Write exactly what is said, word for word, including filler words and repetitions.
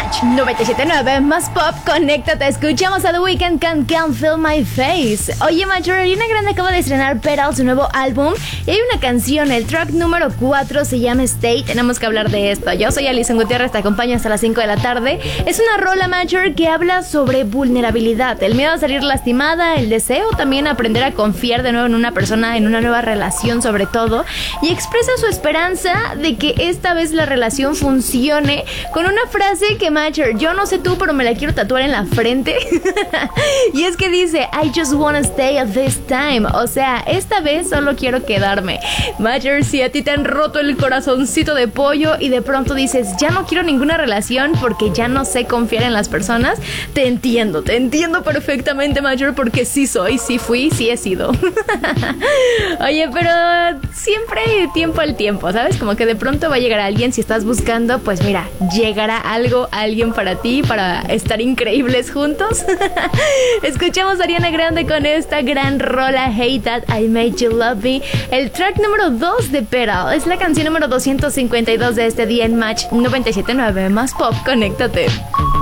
Match noventa y siete punto nueve más pop, conéctate, escuchamos a The Weeknd con Can't Feel My Face. Oye, Match, Ariana Grande acaba de estrenar Petal, su nuevo álbum, y hay una canción, el track número cuatro se llama Stay. Tenemos que hablar de esto. Yo soy Alison Gutiérrez, te acompaño hasta las cinco de la tarde. Es una rola, Matcher, que habla sobre vulnerabilidad, el miedo a salir lastimada, el deseo también aprender a confiar de nuevo en una persona, en una nueva relación sobre todo, y expresa su esperanza de que esta vez la relación funcione con una frase que, Matcher, yo no sé tú, pero me la quiero tatuar en la frente. Y es que dice, I just wanna stay at this time. O sea, esta vez solo quiero quedarme. Matcher, si a ti te han roto el corazoncito de pollo y de pronto dices, ya no quiero ninguna relación porque ya no sé confiar en las personas, te entiendo, te entiendo perfectamente, Matcher, porque sí soy, sí fui, sí he sido. Oye, pero siempre hay tiempo al tiempo, ¿sabes? Como que de pronto va a llegar alguien, si estás buscando, pues mira, llegará algo, alguien para ti, para estar increíbles juntos. Escuchamos a Ariana Grande con esta gran rola, Hate That I Made You Love Me, el track número dos de Petal. Es la canción número doscientos cincuenta y dos de este día en Match noventa y siete punto nueve más pop, conéctate.